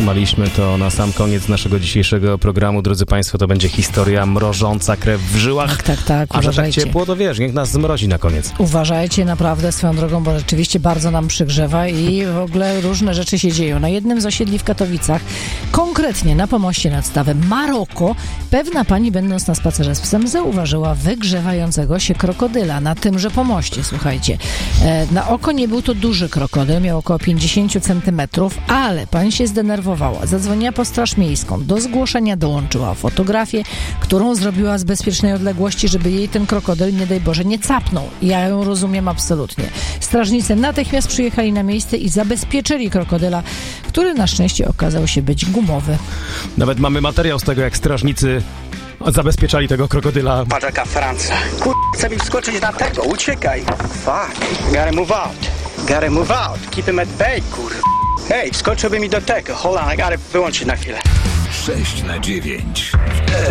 zatrzymaliśmy, to na sam koniec naszego dzisiejszego programu, drodzy Państwo, to będzie historia mrożąca krew w żyłach. Tak. A że tak ciepło, to wiesz, niech nas zmrozi na koniec. Uważajcie naprawdę swoją drogą, bo rzeczywiście bardzo nam przygrzewa i w ogóle różne rzeczy się dzieją. Na jednym z osiedli w Katowicach, konkretnie na pomoście nad stawem Maroko, pewna pani, będąc na spacerze z psem, zauważyła wygrzewającego się krokodyla na tymże pomoście, słuchajcie. Na oko nie był to duży krokodyl, miał około 50 centymetrów, ale pani się zdenerwowała. Zadzwoniła po Straż Miejską. Do zgłoszenia dołączyła fotografię, którą zrobiła z bezpiecznej odległości, żeby jej ten krokodyl, nie daj Boże, nie capnął. Ja ją rozumiem absolutnie. Strażnicy natychmiast przyjechali na miejsce i zabezpieczyli krokodyla, który na szczęście okazał się być gumowy. Nawet mamy materiał z tego, jak strażnicy zabezpieczali tego krokodyla. Patrz jaka Francja. Chcę mi wskoczyć na tego, uciekaj. Fuck, gotta move out. Gotta move out. Keep him at bay, Hej, wskoczyłby mi do tego. Hold on, I gotta wyłączyć na chwilę. 6 na 9.